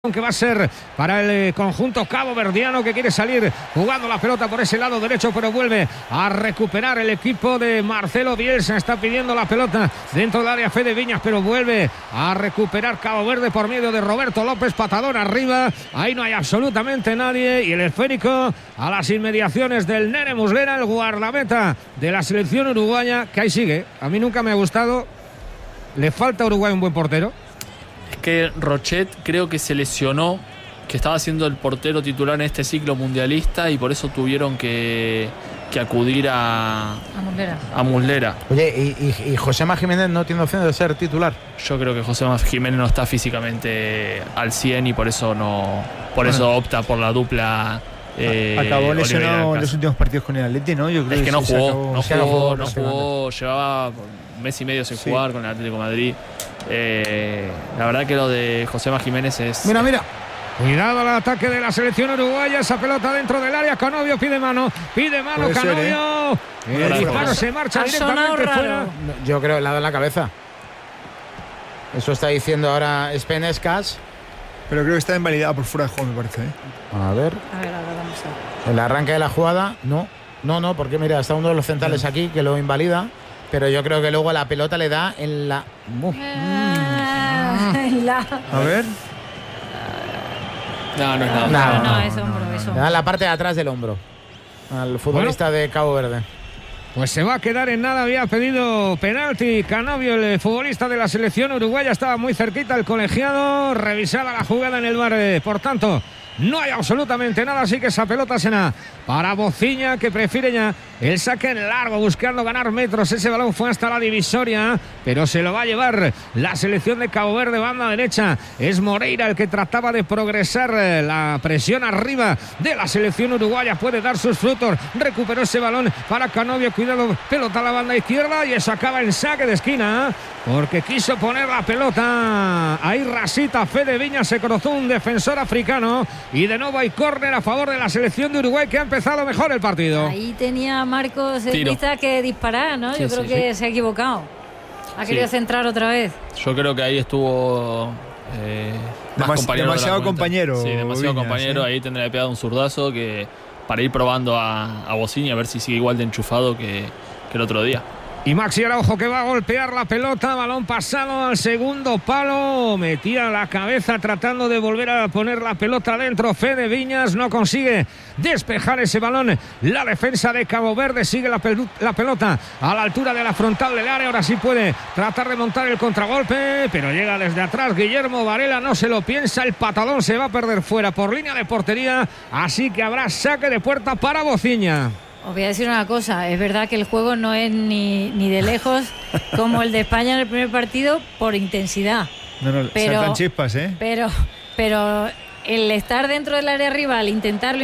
que va a ser para el conjunto caboverdiano, que quiere salir jugando la pelota por ese lado derecho, pero vuelve a recuperar el equipo de Marcelo Bielsa. Está pidiendo la pelota dentro del área Fede Viñas, pero vuelve a recuperar Cabo Verde por medio de Roberto López. Patadón arriba, ahí no hay absolutamente nadie, y el esférico a las inmediaciones del Nene Muslera, el guardameta de la selección uruguaya, que ahí sigue. A mí nunca me ha gustado. Le falta a Uruguay un buen portero. Es que Rochet creo que se lesionó, que estaba siendo el portero titular en este ciclo mundialista, y por eso tuvieron que acudir a Muslera. Oye, ¿y Josema Jiménez no tiene opción de ser titular? Yo creo que Josema Jiménez no está físicamente al 100 y por eso eso opta por la dupla. Acabó lesionado en los últimos partidos con el Atleti, ¿no? Yo creo es que no jugó, no llevaba un mes y medio sin jugar con el Atlético de Madrid. La verdad que lo de Josema Jiménez es... Mira. Cuidado al ataque de la selección uruguaya. Esa pelota dentro del área. Canovio pide mano Canovio. El disparo se marcha directamente fuera. Yo creo que le ha dado en la cabeza. Eso está diciendo ahora Spenescas. Pero creo que está invalidada por fuera de juego, me parece. A ver, ahora vamos a ver. El arranque de la jugada, no, porque mira, está uno de los centrales aquí que lo invalida. Pero yo creo que luego la pelota le da en la... A ver. No es nada. No, es hombro. Le da en la parte de atrás del hombro al futbolista de Cabo Verde. Pues se va a quedar en nada. Había pedido penalti Canovio, el futbolista de la selección uruguaya. Estaba muy cerquita el colegiado. Revisada la jugada en el VAR. Por tanto, no hay absolutamente nada, así que esa pelota será para Bociña, que prefiere ya el saque en largo, buscando ganar metros. Ese balón fue hasta la divisoria, pero se lo va a llevar la selección de Cabo Verde, banda derecha. Es Moreira el que trataba de progresar. La presión arriba de la selección uruguaya puede dar sus frutos. Recuperó ese balón para Canovio, cuidado, pelota a la banda izquierda, y eso acaba en saque de esquina, porque quiso poner la pelota ahí rasita. Fede Viñas, se cruzó un defensor africano, y de nuevo hay córner a favor de la selección de Uruguay, que ha empezado mejor el partido. Ahí tenía Marcos Elvita que disparar, ¿no? Yo creo que se ha equivocado. Ha querido centrar otra vez. Yo creo que ahí estuvo demasiado compañero. Sí, demasiado Viñas, compañero. Ahí tendría que pegar un zurdazo para ir probando a Bociña, a ver si sigue igual de enchufado que el otro día. Y Maxi Araujo, que va a golpear la pelota, balón pasado al segundo palo, metía la cabeza tratando de volver a poner la pelota dentro. Fede Viñas no consigue despejar ese balón. La defensa de Cabo Verde sigue la pelota a la altura de la frontal del área. Ahora sí puede tratar de montar el contragolpe, pero llega desde atrás Guillermo Varela, no se lo piensa. El patadón se va a perder fuera por línea de portería, así que habrá saque de puerta para Bociña. Os voy a decir una cosa, es verdad que el juego no es ni de lejos como el de España en el primer partido por intensidad. Pero saltan chispas, ¿eh? Pero el estar dentro del área rival, intentarlo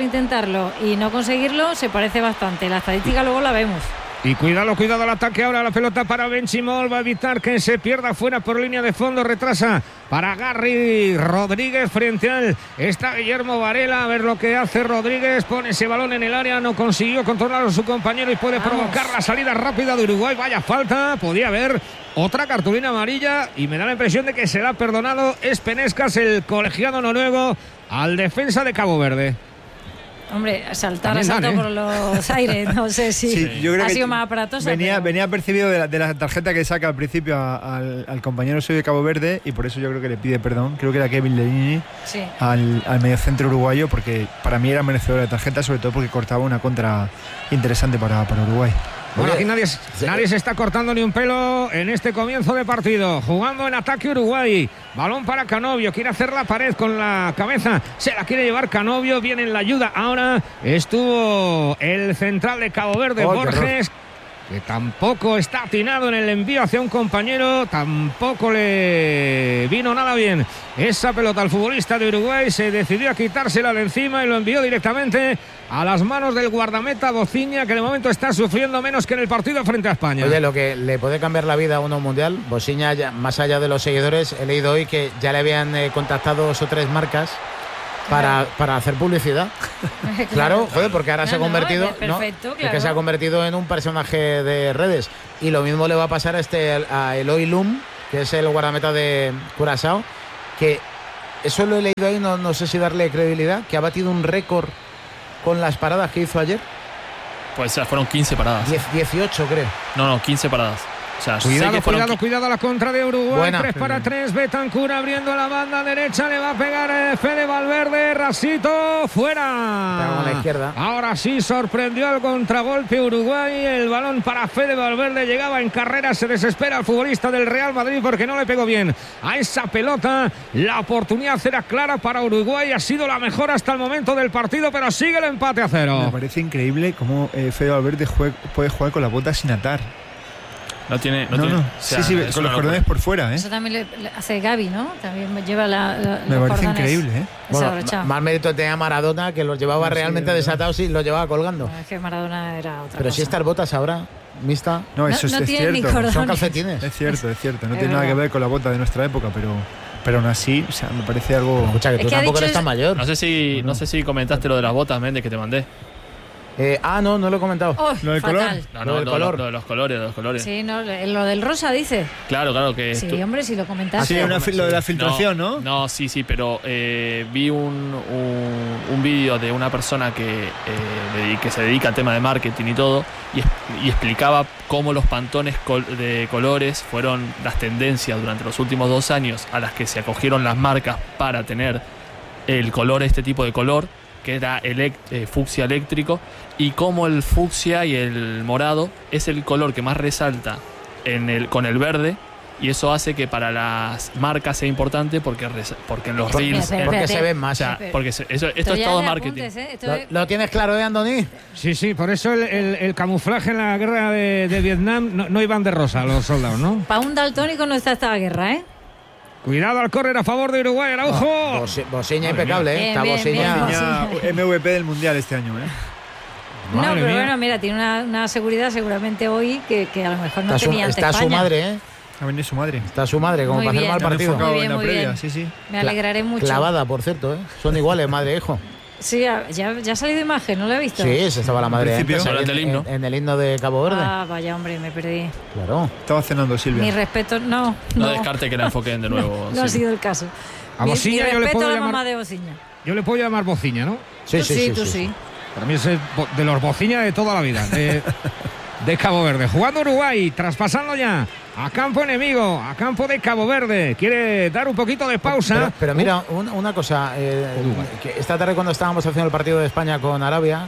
y no conseguirlo, se parece bastante. La estadística luego la vemos. Y cuidado al ataque ahora, la pelota para Benchimol, va a evitar que se pierda fuera por línea de fondo, retrasa para Garry Rodríguez, frente al está Guillermo Varela, a ver lo que hace Rodríguez, pone ese balón en el área, no consiguió controlar a su compañero y puede provocar la salida rápida de Uruguay. Vaya falta, podía haber otra cartulina amarilla, y me da la impresión de que será perdonado Spenescas, el colegiado noruego, al defensa de Cabo Verde. Hombre, saltar por los aires, no sé si yo creo ha que sido más aparatosa. Venía percibido de la tarjeta que saca al principio al compañero suyo de Cabo Verde, y por eso yo creo que le pide perdón. Creo que era Kevin Lenini, al mediocentro uruguayo, porque para mí era merecedor de tarjeta, sobre todo porque cortaba una contra interesante para Uruguay. Bueno, aquí nadie se está cortando ni un pelo en este comienzo de partido. Jugando en ataque Uruguay. Balón para Canovio. Quiere hacer la pared con la cabeza. Se la quiere llevar Canovio. Viene en la ayuda. Ahora estuvo el central de Cabo Verde, Borges, que tampoco está atinado en el envío hacia un compañero. Tampoco le vino nada bien esa pelota al futbolista de Uruguay. Se decidió a quitársela de encima y lo envió directamente a las manos del guardameta Bociña, que de momento está sufriendo menos que en el partido frente a España. Oye, lo que le puede cambiar la vida a uno mundial, Bociña, ya, más allá de los seguidores, he leído hoy que ya le habían contactado 2 o 3 marcas para hacer publicidad. Claro, joder, porque ahora se ha convertido, perfecto, es que se ha convertido en un personaje de redes, y lo mismo le va a pasar a Eloy Lum, que es el guardameta de Curazao, que eso lo he leído ahí, no sé si darle credibilidad, que ha batido un récord con las paradas que hizo ayer. Pues fueron 15 paradas. 18, creo. No, 15 paradas. O sea, cuidado la contra de Uruguay. Buena. 3-3. Betancur abriendo la banda derecha. Le va a pegar Fede Valverde. Rasito fuera. A la izquierda. Ahora sí sorprendió el contragolpe Uruguay. El balón para Fede Valverde. Llegaba en carrera. Se desespera el futbolista del Real Madrid porque no le pegó bien a esa pelota. La oportunidad era clara para Uruguay. Ha sido la mejor hasta el momento del partido, pero sigue el empate a 0. Me parece increíble cómo Fede Valverde puede jugar con la bota sin atar. No tiene. O sea, sí, con los cordones por fuera, ¿eh? Eso también le hace Gavi, ¿no? También lleva me parece increíble, ¿eh? Bueno, más mérito tenía Maradona, que los llevaba realmente desatados y los llevaba colgando. No, es que Maradona era otra Pero cosa. si estas botas ahora, mixta. No, eso no es cierto. Son calcetines. Es cierto. No tiene nada que ver con la bota de nuestra época, pero aún así, o sea, me parece algo. Escucha, que tú tampoco eres tan mayor. No sé si comentaste lo de las botas, Méndez, que te mandé. No lo he comentado. Oh, ¿Lo del fatal. color? No, lo de los colores. Sí, no, lo del rosa, dice. Claro que... Sí, hombre, si lo comentaste. Sí, lo de la filtración, ¿no? No, sí, pero vi un vídeo de una persona que se dedica al tema de marketing y todo, y explicaba cómo los pantones de colores fueron las tendencias durante los últimos 2 años a las que se acogieron las marcas para tener el color, este tipo de color, que era fucsia eléctrico, y como el fucsia y el morado es el color que más resalta con el verde, y eso hace que para las marcas sea importante porque en los reels porque se ven más. o sea, porque esto es todo marketing. ¿Lo tienes claro, Andoni? Sí, por eso el camuflaje en la guerra de Vietnam no iban de rosa los soldados, ¿no? Para un daltónico no está esta guerra, ¿eh? Cuidado al córner a favor de Uruguay, Araujo. Bociña impecable, ¿eh? Está Bociña. MVP del Mundial este año, ¿eh? No, pero bueno, mira, tiene una seguridad seguramente hoy que a lo mejor no tenía ante Está España. su madre, ¿eh? Ha venido su madre. Está su madre, como Muy para hacer bien. mal partido. Enfocado Muy bien, en la muy previa, bien. sí. Me alegraré mucho. Clavada, por cierto, ¿eh? Son iguales, madre e hijo. Sí, ya ha salido imagen, ¿no la he visto? Sí, ese estaba la madre En principio, antes, el himno. en el himno de Cabo Verde. Ah, vaya, hombre, me perdí. Claro. Estaba cenando Silvia. Mi respeto, no. No descarte que la enfoquen de nuevo. No ha sido el caso. A Mi Bociña yo le respeto puedo a la llamar. mamá de Bociña. Yo le puedo llamar Bociña, ¿no? Sí. Tú sí. Para mí es de los Bociña de toda la vida, de Cabo Verde. Jugando Uruguay, traspasando ya a campo enemigo, a campo de Cabo Verde. Quiere dar un poquito de pausa. Pero mira, una cosa. Que esta tarde cuando estábamos haciendo el partido de España con Arabia,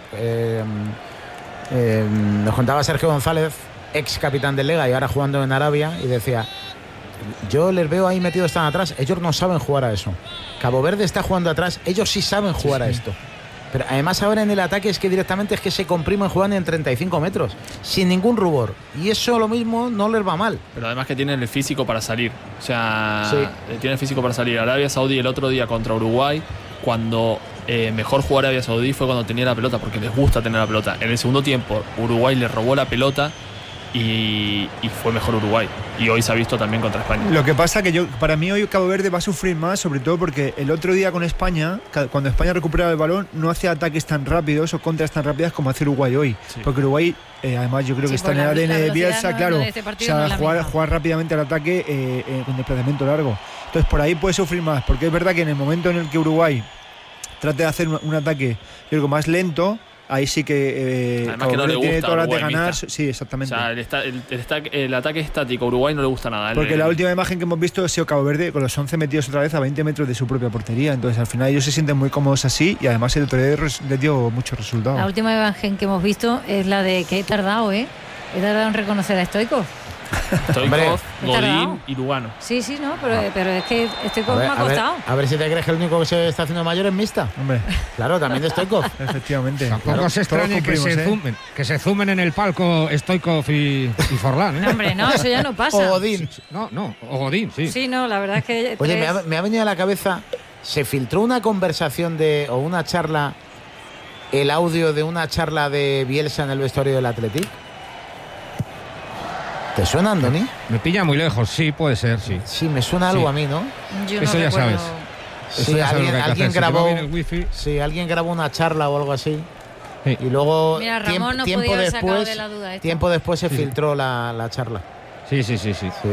nos contaba Sergio González, ex capitán del Lega y ahora jugando en Arabia, y decía: yo les veo ahí metidos tan atrás, ellos no saben jugar a eso. Cabo Verde está jugando atrás, ellos sí saben jugar a esto. Pero además ahora en el ataque es que directamente se comprimen jugando en 35 metros, sin ningún rubor. Y eso lo mismo no les va mal. Pero además que tienen el físico para salir. O sea, Sí. tienen el físico para salir. Arabia Saudí el otro día contra Uruguay, cuando mejor jugó Arabia Saudí fue cuando tenía la pelota, porque les gusta tener la pelota. En el segundo tiempo Uruguay le robó la pelota y fue mejor Uruguay. Y hoy se ha visto también contra España. Lo que pasa que para mí hoy Cabo Verde va a sufrir más, sobre todo porque el otro día con España, cuando España recuperaba el balón, no hacía ataques tan rápidos o contras tan rápidas como hace Uruguay hoy. Sí. Porque Uruguay, además yo creo que está en el ADN de Bielsa, claro. O sea, jugar rápidamente al ataque con desplazamiento largo. Entonces por ahí puede sufrir más, porque es verdad que en el momento en el que Uruguay trate de hacer un ataque algo más lento, ahí sí que además que no le gusta tiene todas las de ganar. Mixta. Sí, exactamente. O sea, el ataque estático a Uruguay no le gusta nada. Porque la última imagen que hemos visto ha sido Cabo Verde con los 11 metidos otra vez a 20 metros de su propia portería. Entonces al final ellos se sienten muy cómodos así, y además el otro día les dio muchos resultados. La última imagen que hemos visto es la de que he tardado en reconocer a Stoichkov. Stoichkov, Godín y Lugano. Sí, no, pero es que Stoichkov me ha costado. A ver si te crees que el único que se está haciendo mayor es mixta. Hombre. Claro, también de Stoichkov. Efectivamente. Tampoco se extrañe que se zumen en el palco Stoichkov y Forlán, ¿eh? No, hombre, no, eso ya no pasa. O Godín. O Godín, sí. Sí, no, la verdad es que... Oye, me ha venido a la cabeza, se filtró una conversación o una charla, el audio de una charla de Bielsa en el vestuario del Athletic. ¿Te suena, Andoni? Me pilla muy lejos, sí, puede ser, sí. Sí, me suena algo a mí, ¿no? Yo eso no ya recuerdo. sabes. Sí, alguien grabó. Sí, alguien grabó una charla o algo así. Sí. Y luego Mira, Ramón no podía haber sacado de la duda esto. tiempo después se filtró la charla. Sí.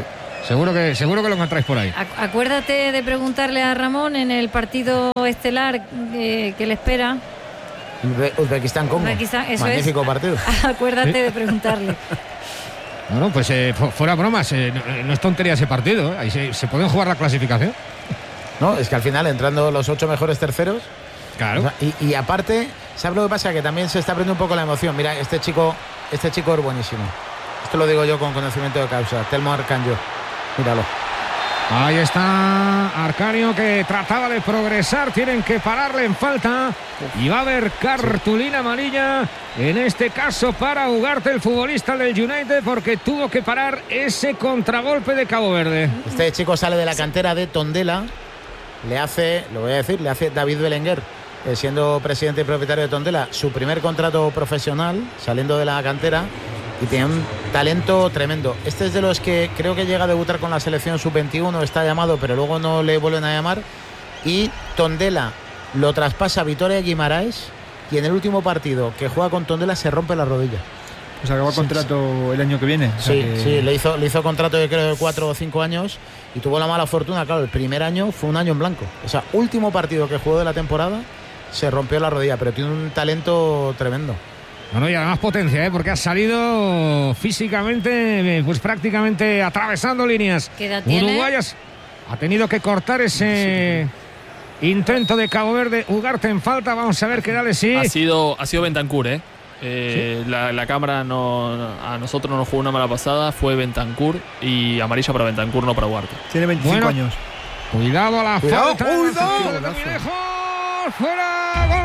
Seguro que lo encontráis por ahí. Acuérdate de preguntarle a Ramón en el partido estelar que le espera. Uzbekistán-Congo. Magnífico partido. Acuérdate de preguntarle. Bueno, pues fuera bromas, no es tontería ese partido. Ahí se pueden jugar la clasificación. No, es que al final entrando los 8 mejores terceros. Claro. O sea, y aparte, ¿sabes lo que pasa? Que también se está perdiendo un poco la emoción. Mira, este chico es buenísimo. Esto lo digo yo con conocimiento de causa. Telmo Arcanjo. Míralo. Ahí está Arcanio, que trataba de progresar. Tienen que pararle en falta. Y va a haber cartulina amarilla. En este caso para Ugarte, el futbolista del United, porque tuvo que parar ese contragolpe de Cabo Verde. Este chico sale de la cantera de Tondela. Le hace David Belenguer, siendo presidente y propietario de Tondela, su primer contrato profesional, saliendo de la cantera, y tiene un talento tremendo. Este es de los que creo que llega a debutar con la selección sub-21, está llamado, pero luego no le vuelven a llamar. Y Tondela lo traspasa a Vitoria Guimaraes, y en el último partido que juega con Tondela se rompe la rodilla. Pues acaba contrato el año que viene. Sí, le hizo contrato yo creo de 4 o 5 años y tuvo la mala fortuna, claro, el primer año fue un año en blanco. O sea, último partido que jugó de la temporada se rompió la rodilla, pero tiene un talento tremendo. Bueno, y además potencia, porque ha salido físicamente, pues prácticamente atravesando líneas uruguayas. Ha tenido que cortar ese intento de Cabo Verde. Ugarte en falta, vamos a ver qué da de sí. Ha sido Bentancur, ¿Sí? La cámara a nosotros no nos jugó una mala pasada, fue Bentancur, y amarilla para Bentancur, no para Ugarte. Tiene 25 años. Cuidado a la falta. ¡Cuidado! ¡Fuera!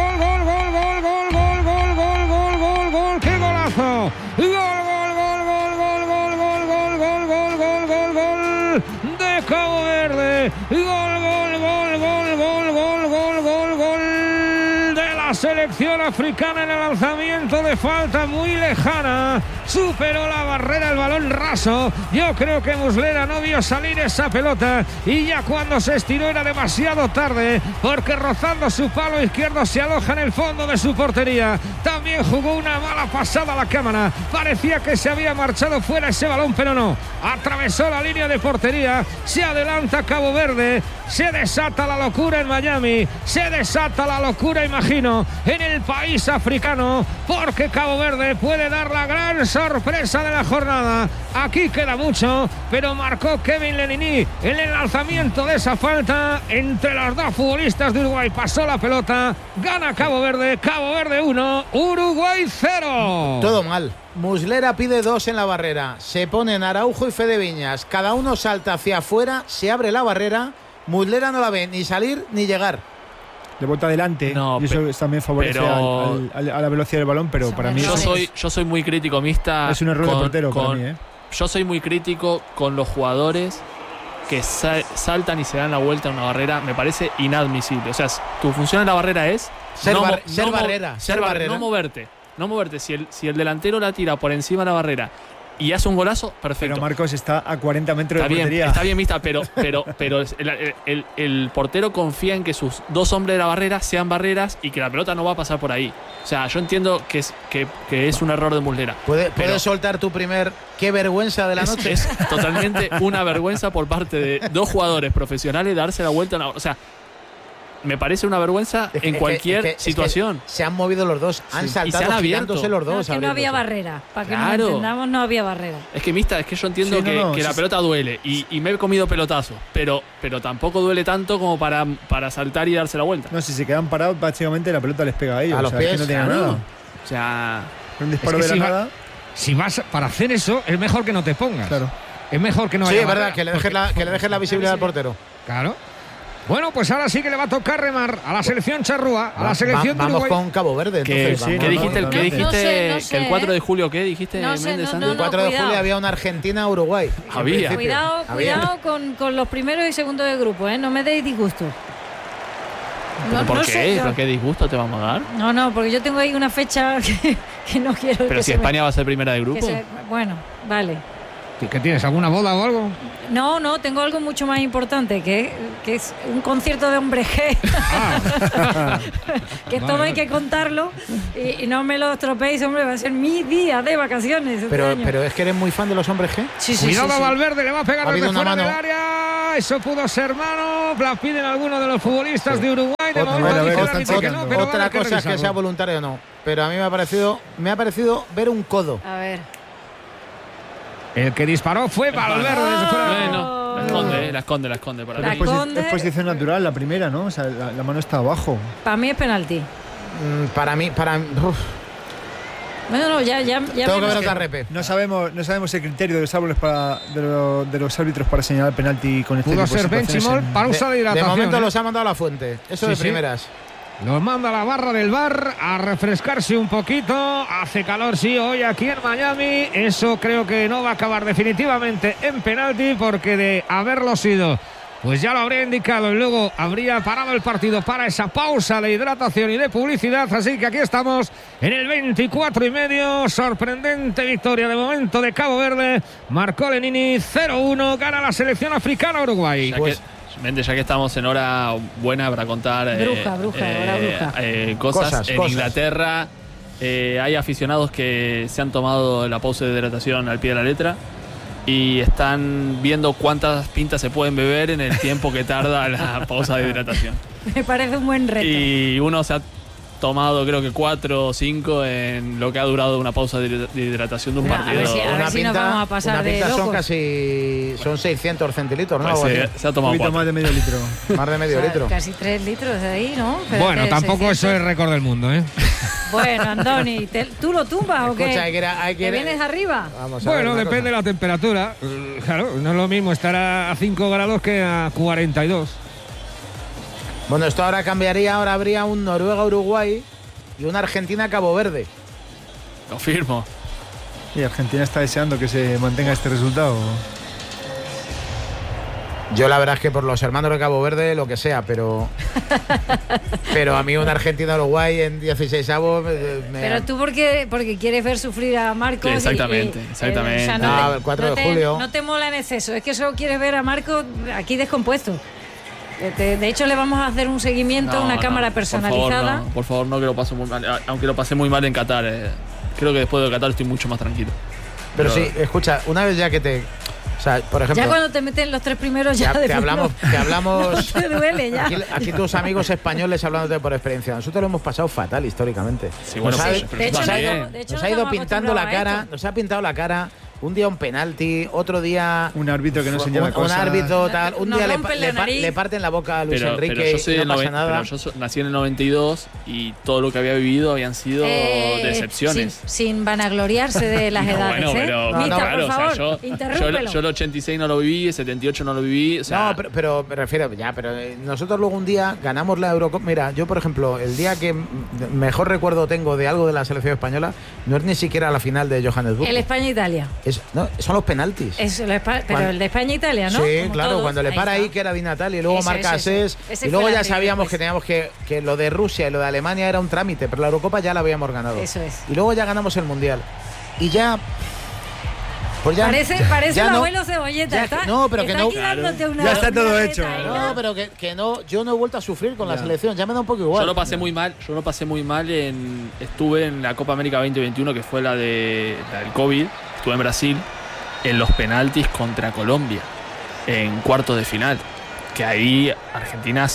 ¡Gol! ¡Qué golazo! ¡Gol de Cabo Verde! ¡Gol de la selección africana en el lanzamiento de falta muy lejana! Superó la barrera, el balón raso. Yo creo que Muslera no vio salir esa pelota, y ya cuando se estiró era demasiado tarde, porque rozando su palo izquierdo se aloja en el fondo de su portería. También jugó una mala pasada a la cámara. Parecía que se había marchado fuera ese balón, pero no. Atravesó la línea de portería. Se adelanta Cabo Verde. Se desata la locura en Miami. Se desata la locura, imagino, en el país africano, porque Cabo Verde puede dar la gran sorpresa de la jornada. Aquí queda mucho, pero marcó Kevin Lenini en el lanzamiento de esa falta entre los dos futbolistas de Uruguay. Pasó la pelota, gana Cabo Verde 1, Uruguay 0. Todo mal. Muslera pide 2 en la barrera. Se ponen Araujo y Fede Viñas. Cada uno salta hacia afuera, se abre la barrera. Muslera no la ve ni salir ni llegar. De vuelta adelante, y eso también favorece a la velocidad del balón, pero para mí yo soy muy crítico, Mista. Es un error de portero para mí, Yo soy muy crítico con los jugadores que saltan y se dan la vuelta en una barrera. Me parece inadmisible. O sea, tu función en la barrera es ser barrera. No moverte. Si el delantero la tira por encima de la barrera y hace un golazo, perfecto. Pero Marcos está a 40 metros de portería. Está bien, Mista, pero el portero confía en que sus 2 hombres de la barrera sean barreras y que la pelota no va a pasar por ahí. O sea, yo entiendo que es un error de Muslera. ¿Puedes soltar tu primer qué vergüenza de la noche? Es totalmente una vergüenza por parte de 2 jugadores profesionales darse la vuelta. O sea, me parece una vergüenza en cualquier situación. Se han movido los dos, han saltado girándose los dos. No, es que no había barrera, para que nos entendamos, no había barrera. Es que, Mista, es que yo entiendo que la pelota duele y me he comido pelotazos, pero tampoco duele tanto como para saltar y darse la vuelta. No, si se quedan parados, prácticamente la pelota les pega a ellos. A los pies, es que no tienen nada. O sea, un disparo de la nada. Si vas para hacer eso, es mejor que no te pongas. Claro. Es mejor que no haya. Sí, es verdad, que le dejes la visibilidad al portero. Claro. Bueno, pues ahora sí que le va a tocar remar a la selección charrúa, a la selección de Uruguay. Vamos con Cabo Verde. Entonces, ¿Qué dijiste? No sé, que el 4 de julio, ¿qué dijiste? No sé, el 4 de julio había una Argentina-Uruguay. Cuidado con los primeros y segundos de grupo, no me deis disgusto. ¿Por qué? ¿Por qué disgusto te vamos a dar? No, porque yo tengo ahí una fecha que no quiero. Pero si España va a ser primera de grupo. Bueno, vale. ¿Qué tienes? ¿Alguna boda o algo? No, tengo algo mucho más importante, que es un concierto de Hombre G. Que todo hay que contarlo y no me lo estropeéis, hombre, va a ser mi día de vacaciones. Pero es que eres muy fan de los Hombres G. Sí. Cuidado a Valverde, le va a pegar desde fuera mano del área. Eso pudo ser mano. La piden algunos de los futbolistas de Uruguay. De Otra cosa es que sea voluntario o no. Pero a mí me ha parecido ver un codo. A ver. El que disparó fue Valverde desde fuera. Bueno, la esconde. Para mí. Es posición natural, la primera, ¿no? O sea, la mano está abajo. Para mí es penalti. Para mí. Bueno, ya. Tengo que ver otra repe. No sabemos el criterio de los árbitros para señalar penalti con este Pudo tipo de ser situaciones. Benchimol, pausa de hidratación. De momento los ha mandado a la fuente. Eso de primeras. Los manda a la barra del bar a refrescarse un poquito. Hace calor, sí, hoy aquí en Miami. Eso creo que no va a acabar definitivamente en penalti, porque de haberlo sido, pues ya lo habría indicado y luego habría parado el partido para esa pausa de hidratación y de publicidad. Así que aquí estamos en el 24,5. Sorprendente victoria de momento de Cabo Verde. Marcó Lenini, 0-1. Gana la selección africana Uruguay. Ya que estamos en hora buena para contar cosas. En Inglaterra hay aficionados que se han tomado la pausa de hidratación al pie de la letra y están viendo cuántas pintas se pueden beber en el tiempo que tarda la pausa de hidratación. Me parece un buen reto. Y uno se ha tomado creo que 4 o 5 en lo que ha durado una pausa de hidratación de un partido. A ver si nos vamos a pasar de locos. Son 600 centilitros, ¿no? Pues se ha tomado un poquito más de medio litro. Más de medio litro. Casi 3 litros de ahí, ¿no? Bueno, tampoco 600. Eso es récord del mundo, ¿eh? Bueno, Andoni, ¿tú lo tumbas o qué? ¿Que vienes arriba? Bueno, depende de la temperatura. Claro, no es lo mismo estar a 5 grados que a 42. Bueno, esto ahora cambiaría. Ahora habría un Noruega-Uruguay y una Argentina-Cabo Verde. Confirmo. Y Argentina está deseando que se mantenga este resultado. Yo la verdad es que por los hermanos de Cabo Verde, lo que sea, pero a mí una Argentina-Uruguay en 16avos... Pero tú porque quieres ver sufrir a Marcos. Sí, exactamente. O sea, el 4 de julio. No te mola en exceso, es que solo quieres ver a Marcos aquí descompuesto. De hecho, le vamos a hacer un seguimiento, una cámara personalizada. Por favor, no, que lo paso muy mal. Aunque lo pasé muy mal en Qatar. Creo que después de Qatar estoy mucho más tranquilo. Pero sí, escucha, una vez ya que te... O sea, por ejemplo... Ya cuando te meten los 3 primeros ya te hablamos no te duele ya. Aquí tus amigos españoles hablándote por experiencia. Nosotros lo hemos pasado fatal históricamente. Sí, bueno, de hecho, nos ha ido pintando la cara, nos ha pintado la cara. Un día un penalti, otro día un árbitro que no señala cosas. Un árbitro tal, un día le parten la boca a Luis Enrique y no pasa nada. Pero yo nací en el 92 y todo lo que había vivido habían sido decepciones. Sin vanagloriarse de las edades. Bueno, pero Mister, por favor, yo el 86 no lo viví, el 78 no lo viví. O sea, no, pero me refiero, pero nosotros luego un día ganamos la Eurocopa. Mira, yo por ejemplo, el día que mejor recuerdo tengo de algo de la selección española no es ni siquiera la final de Johannesburgo. El España-Italia. Son los penaltis. Pero el de España-Italia, ¿no? Sí, como claro, todos, cuando le para ahí que era Di Natale y luego marca Asés. Y luego ya sabíamos que teníamos que lo de Rusia y lo de Alemania era un trámite, pero la Eurocopa ya la habíamos ganado. Eso es. Y luego ya ganamos el Mundial. Y ya... Pues ya parece ya el no, abuelo Cebolleta. no, pero que no. Claro. Ya está todo hecho. No, pero que no, yo no he vuelto a sufrir con la selección, ya me da un poco igual. Yo lo pasé muy mal, estuve en la Copa América 2021, que fue la del COVID, estuve en Brasil, en los penaltis contra Colombia, en cuartos de final, que ahí Argentina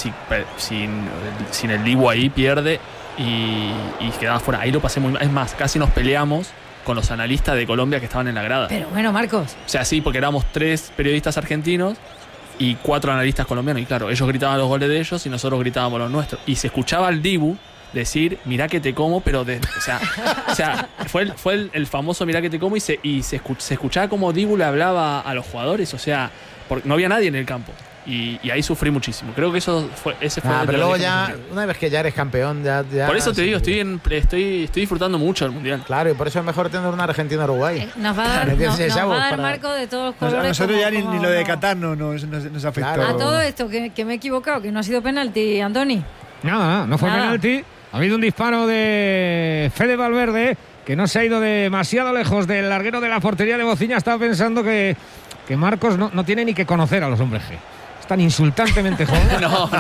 sin el Dibu ahí pierde y quedaba fuera. Ahí lo pasé muy mal, es más, casi nos peleamos con los analistas de Colombia que estaban en la grada. Pero bueno, Marcos. O sea, sí, porque éramos 3 periodistas argentinos y 4 analistas colombianos. Y claro, ellos gritaban los goles de ellos y nosotros gritábamos los nuestros. Y se escuchaba al Dibu decir, mirá que te como, pero o sea fue el famoso mirá que te como y se escuchaba como Dibu le hablaba a los jugadores. O sea, porque no había nadie en el campo. Y ahí sufrí muchísimo. Creo que ese fue pero luego ya, una vez que ya eres campeón, ya por eso te digo, estoy disfrutando mucho del Mundial. Claro, y por eso es mejor tener una Argentina-Uruguay. Nos va a dar Marco de todos los colores. A nosotros ya ni lo de Qatar nos afectó. Claro. A todo esto, que me he equivocado, que no ha sido penalti, Andoni. Nada, no fue penalti. Ha habido un disparo de Fede Valverde que no se ha ido demasiado lejos del larguero de la portería de Bociña. Estaba pensando que Marcos no tiene ni que conocer a los hombres G. Es tan insultantemente joven.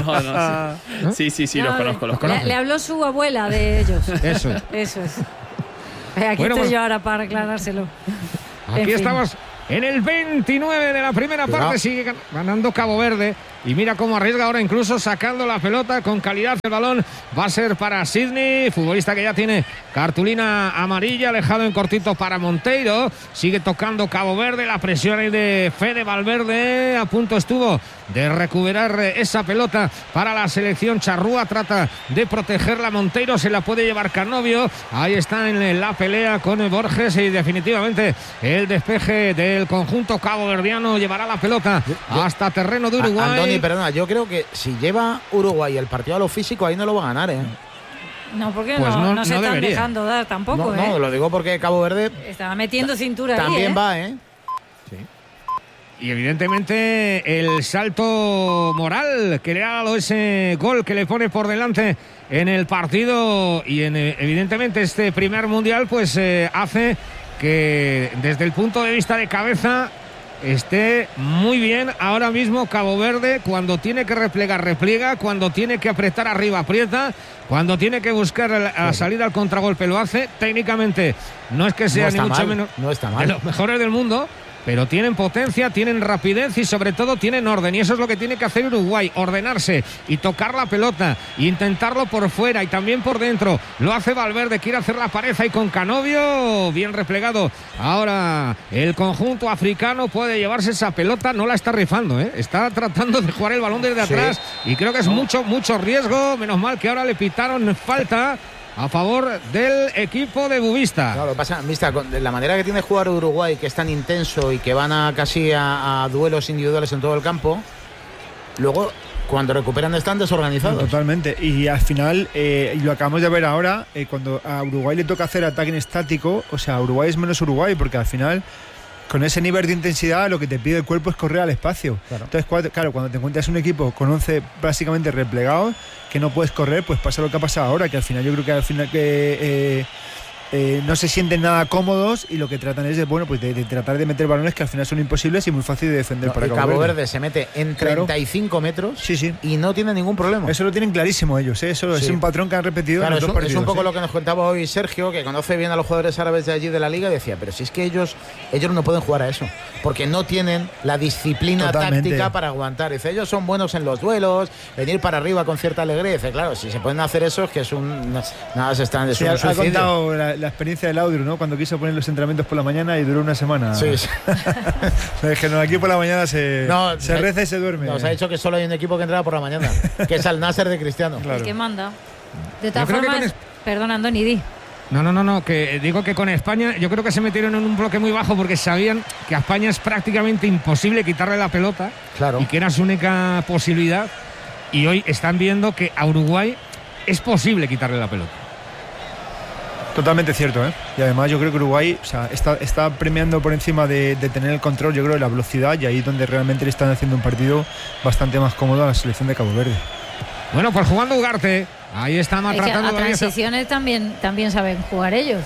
No. Sí, los conozco. Le habló su abuela de ellos. Eso es. Aquí estoy yo ahora para aclarárselo. Aquí estamos en el 29 de la primera parte. Sigue ganando Cabo Verde. Y mira cómo arriesga ahora, incluso sacando la pelota con calidad. El balón va a ser para Sidney, futbolista que ya tiene cartulina amarilla, alejado en cortito para Monteiro. Sigue tocando Cabo Verde, la presión ahí de Fede Valverde. A punto estuvo de recuperar esa pelota para la selección charrúa. Trata de protegerla Monteiro, se la puede llevar Canovio. Ahí está en la pelea con Borges y definitivamente el despeje del conjunto caboverdiano llevará la pelota hasta terreno de Uruguay. Andoni, perdona, yo creo que si lleva Uruguay el partido a lo físico, ahí no lo va a ganar, ¿eh? No, porque pues no se están dejando dar tampoco, No, lo digo porque Cabo Verde estaba metiendo cintura también ahí, va, ¿eh? Sí. Y evidentemente el salto moral que le ha dado ese gol que le pone por delante en el partido y evidentemente este primer mundial pues hace que desde el punto de vista de cabeza esté muy bien ahora mismo Cabo Verde. Cuando tiene que replegar, repliega. Cuando tiene que apretar arriba, aprieta. Cuando tiene que buscar la salida al contragolpe, lo hace. Técnicamente no es que sea ni mucho menos de los mejores del mundo, pero tienen potencia, tienen rapidez y sobre todo tienen orden, y eso es lo que tiene que hacer Uruguay, ordenarse y tocar la pelota e intentarlo por fuera y también por dentro. Lo hace Valverde, quiere hacer la pared ahí con Canovio, bien replegado. Ahora el conjunto africano puede llevarse esa pelota, no la está rifando, está tratando de jugar el balón desde atrás y creo que es mucho riesgo. Menos mal que ahora le pitaron falta a favor del equipo de Bubista. Claro, lo pasa, Mista, con la manera que tiene de jugar Uruguay, que es tan intenso y que van casi a duelos individuales en todo el campo, luego cuando recuperan están desorganizados. Totalmente, y al final, y lo acabamos de ver ahora, cuando a Uruguay le toca hacer ataque en estático, o sea, Uruguay es menos Uruguay, porque al final con ese nivel de intensidad lo que te pide el cuerpo es correr al espacio. Claro. Entonces, cuando te encuentras un equipo con 11 básicamente replegados, que no puedes correr, pues pasa lo que ha pasado ahora, que al final yo creo que al final no se sienten nada cómodos y lo que tratan es de tratar de meter balones que al final son imposibles y muy fácil de defender para Cabo Verde se mete en 35 metros y no tiene ningún problema. Eso lo tienen clarísimo ellos, eso es un patrón que han repetido en los dos partidos. Es un poco lo que nos contaba hoy Sergio, que conoce bien a los jugadores árabes de allí de la liga, y decía, pero si es que ellos no pueden jugar a eso, porque no tienen la disciplina táctica para aguantar. Dice, ellos son buenos en los duelos, venir para arriba con cierta alegría. Dice, claro, si se pueden hacer eso es que es nada, se están de su suicidio. Ha contado la experiencia del Audru, ¿no? Cuando quiso poner los entrenamientos por la mañana y duró una semana. Sí. Es que aquí por la mañana se reza y se duerme. Nos ha dicho que solo hay un equipo que entra por la mañana, que es Al Nasser de Cristiano. Claro. El que manda. De todas formas, perdón, Andoni, di. No, que digo que con España yo creo que se metieron en un bloque muy bajo porque sabían que a España es prácticamente imposible quitarle la pelota, y que era su única posibilidad, y hoy están viendo que a Uruguay es posible quitarle la pelota. Totalmente cierto, y además yo creo que Uruguay está premiando por encima de tener el control, yo creo, de la velocidad, y ahí es donde realmente le están haciendo un partido bastante más cómodo a la selección de Cabo Verde. Bueno, pues jugando Ugarte, ahí está maltratando a transiciones también saben jugar ellos.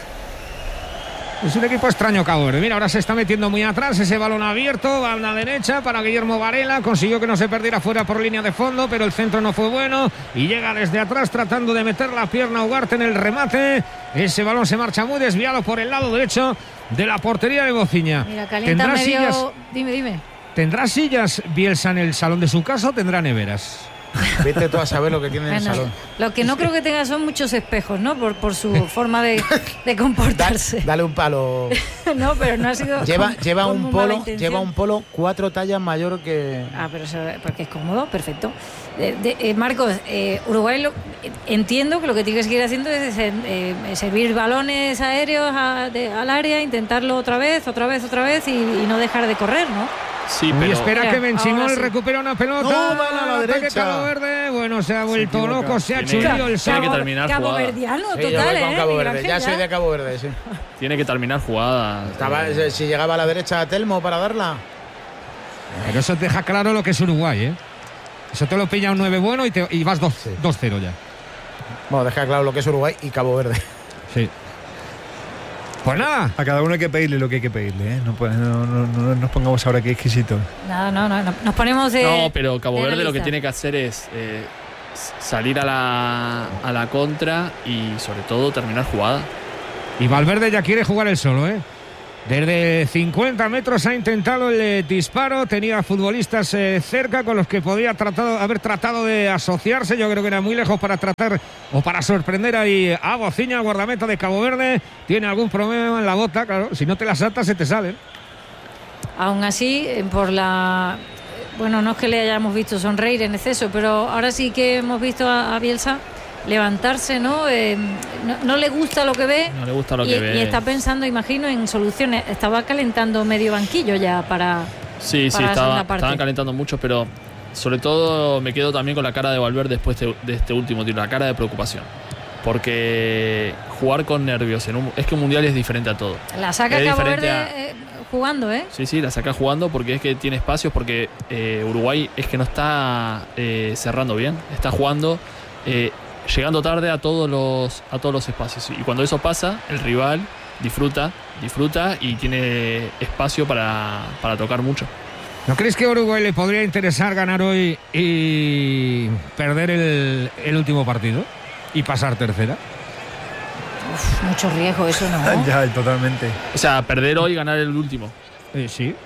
Es un equipo extraño Cabo Verde. Mira, ahora se está metiendo muy atrás, ese balón abierto, banda derecha para Guillermo Varela, consiguió que no se perdiera fuera por línea de fondo, pero el centro no fue bueno y llega desde atrás tratando de meter la pierna Ugarte en el remate. Ese balón se marcha muy desviado por el lado derecho de la portería de Bociña. Mira, calienta medio... sillas? Dime. ¿Tendrá sillas Bielsa en el salón de su casa o tendrá neveras? Vete tú a saber lo que tiene en el salón. Lo que no creo que tenga son muchos espejos, ¿no? Por su forma de comportarse. Dale un palo. No, pero no ha sido. Lleva un polo 4 tallas mayor que. Pero eso, porque es cómodo, perfecto. Marcos, Uruguay entiendo que lo que tiene que seguir haciendo es servir balones aéreos al área, intentarlo otra vez y no dejar de correr, ¿no? Sí, pero espera que Benchimol recupera una pelota. No, van a la derecha. Cabo Verde. Bueno, se ha vuelto loco, se ha hecho el Tiene que terminar Cabo jugada. Verdiano, sí, total, Cabo Verde. Ya soy de Cabo Verde, sí. Tiene que terminar jugada. Si llegaba a la derecha a Telmo para darla. Pero eso deja claro lo que es Uruguay, Eso te lo pilla un 9 bueno y vas 2-0 ya. Bueno, deja claro lo que es Uruguay y Cabo Verde. Sí. Pues nada. A cada uno hay que pedirle lo que hay que pedirle, ¿eh? No nos pongamos ahora que exquisito. No, nos ponemos No, pero Cabo Verde lo que tiene que hacer es salir a la contra y sobre todo terminar jugada. Y Valverde ya quiere jugar él solo, ¿eh? Desde 50 metros ha intentado el disparo, tenía futbolistas cerca con los que podía haber tratado de asociarse. Yo creo que era muy lejos para tratar o para sorprender ahí a Bociña, guardameta de Cabo Verde. Tiene algún problema en la bota, claro, si no te las atas se te salen. Aún así, bueno, no es que le hayamos visto sonreír en exceso, pero ahora sí que hemos visto a Bielsa levantarse, ¿no? No le gusta lo que ve. No le gusta lo que ve. Y está pensando, imagino, en soluciones. Estaba calentando medio banquillo ya para. Sí, estaban calentando mucho, pero sobre todo me quedo también con la cara de Valverde después de este último tiro, la cara de preocupación. Porque jugar con nervios es que un mundial es diferente a todo. La saca Cabo Verde jugando, ¿eh? Sí, la saca jugando porque es que tiene espacios, porque Uruguay es que no está cerrando bien, está jugando. Llegando tarde a todos los espacios, y cuando eso pasa el rival disfruta y tiene espacio para tocar mucho. ¿No crees que a Uruguay le podría interesar ganar hoy y perder el último partido y pasar tercera? Mucho riesgo eso, ¿no? Ya, totalmente. O sea, perder hoy y ganar el último. Sí.